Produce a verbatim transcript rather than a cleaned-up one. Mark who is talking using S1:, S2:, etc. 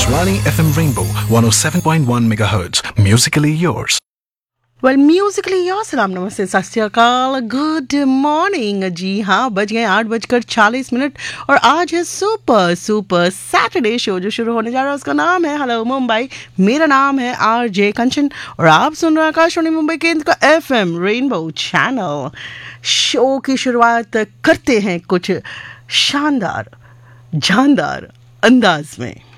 S1: Akashvani F M Rainbow one oh seven point one megahertz. Musically yours.
S2: Well Musically your सलाम नमस्ते सत श्री अकाल good morning. जी हाँ, बज गए आठ बजकर चालीस मिनट और आज है सुपर सुपर सैटरडे शो जो शुरू होने जा रहा है। उसका नाम है हेलो मुंबई। मेरा नाम है आर जे कंचन और आप सुन रहे हैं आकाशवाणी मुंबई केंद्र का F M rainbow channel. Show की शुरुआत करते हैं कुछ शानदार जानदार अंदाज में।